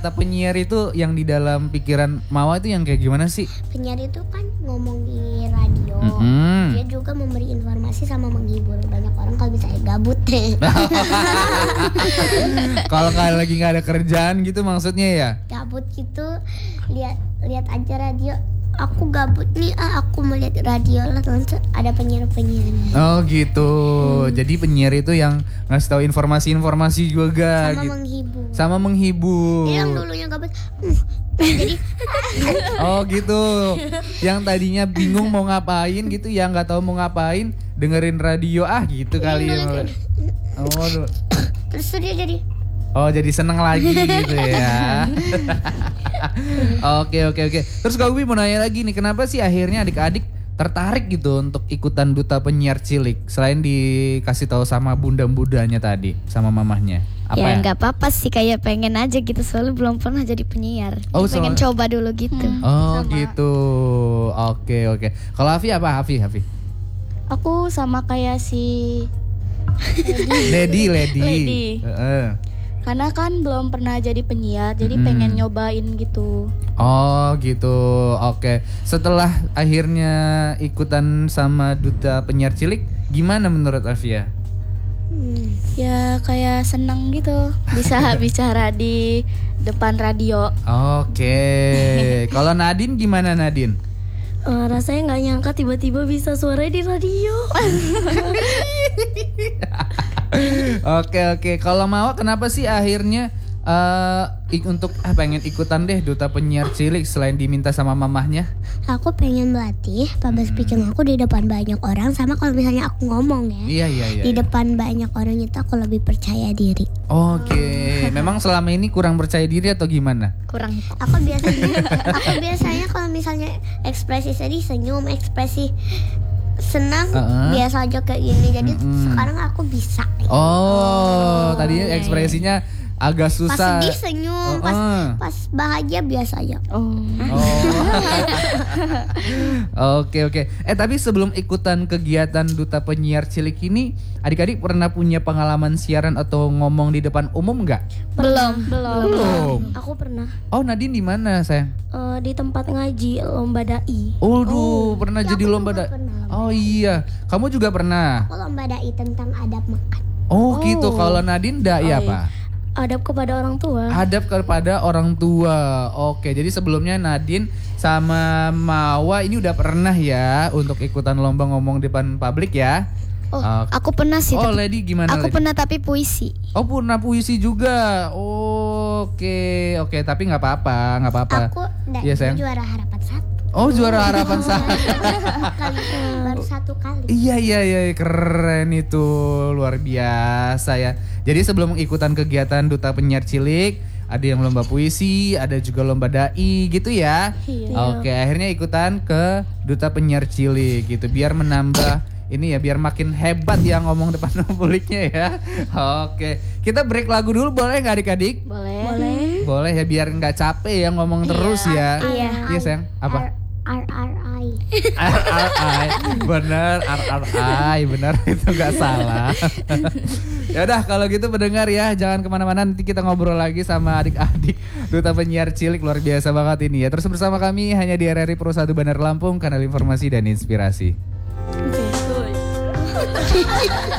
Penyiar itu yang di dalam pikiran Mawa itu yang kayak gimana sih? Penyiar itu kan ngomong di radio. Dia juga memberi informasi sama menghibur banyak orang kalau misalnya gabut. Kalau kalian lagi nggak ada kerjaan gitu maksudnya ya? Gabut gitu, lihat aja radio. Aku gabut nih, aku melihat radio lah, ada penyiar-penyiarnya. Oh gitu. Jadi penyiar itu yang ngasih tahu informasi-informasi juga Sama gitu. menghibur. Sama menghibur. Dia yang dulunya gabut, jadi Oh gitu. Yang tadinya bingung mau ngapain gitu, yang nggak tahu mau ngapain, dengerin radio gitu kali ya. Oh, terus dia jadi jadi seneng lagi gitu ya. Oke. Terus Kak Ubi mau nanya lagi nih, kenapa sih akhirnya adik-adik tertarik gitu untuk ikutan Duta Penyiar Cilik selain dikasih tahu sama bunda-bundanya tadi, sama mamahnya? Ya nggak apa-apa sih, kayak pengen aja gitu, soalnya belum pernah jadi penyiar. Pengen coba dulu gitu. Oh sama. Gitu. Oke. Kalau Hafi apa? Hafi. Aku sama kayak si Lady. Karena kan belum pernah jadi penyiar, jadi pengen nyobain gitu. Oh gitu, oke. Setelah akhirnya ikutan sama Duta Penyiar Cilik, gimana menurut Afia? Ya kayak seneng gitu, bisa bicara di depan radio. Oke. Kalau Nadine gimana Nadine? Rasanya nggak nyangka tiba-tiba bisa suara di radio. Oke. Kalau Mawa kenapa sih akhirnya untuk pengen ikutan deh Duta Penyiar Cilik selain diminta sama mamahnya? Aku pengen melatih public speaking aku di depan banyak orang, sama kalau misalnya aku ngomong ya. Iya. Di depan banyak orang itu aku lebih percaya diri. Oke. Memang selama ini kurang percaya diri atau gimana? Kurang. Aku biasanya kalau misalnya ekspresi sedih senyum, ekspresi senang biasa aja kayak gini. Jadi sekarang aku bisa. Tadinya ekspresinya agak susah. Pas sedih senyum, pas bahagia biasa aja. Oke. Tapi sebelum ikutan kegiatan Duta Penyiar Cilik ini, adik-adik pernah punya pengalaman siaran atau ngomong di depan umum nggak? Belum. Aku pernah. Oh, Nadine di mana, sayang? Di tempat ngaji lomba dai. Pernah jadi lomba dai. Oh iya, kamu juga pernah? Aku lomba dai tentang adab makan. Gitu. Kalau Nadine dai apa? Adab kepada orang tua. Adab kepada orang tua. Oke, jadi sebelumnya Nadine sama Mawa ini udah pernah ya untuk ikutan lomba ngomong depan publik ya? Aku pernah sih. Lady gimana? Aku Lady? pernah tapi puisi. Pernah puisi juga. Oke, tapi nggak apa-apa. Aku juara harapan 1. Juara harapan 1. Baru 1 kali. Iya, keren itu, luar biasa ya. Jadi sebelum ikutan kegiatan Duta Penyiar Cilik, ada yang lomba puisi, ada juga lomba dai gitu ya. Oke, akhirnya ikutan ke Duta Penyiar Cilik gitu, biar menambah ini ya, biar makin hebat ya ngomong depan publiknya ya. Oke, kita break lagu dulu boleh nggak adik-adik? Boleh ya, biar nggak capek ya ngomong terus ya. Iya sayang. Apa? RRI. Bener, RRI, bener itu nggak salah. Ya udah kalau gitu pendengar ya, jangan kemana-mana, nanti kita ngobrol lagi sama adik-adik Duta Penyiar Cilik, luar biasa banget ini ya. Terus bersama kami hanya di RRI Pro 1 Bandar Lampung, kanal informasi dan inspirasi.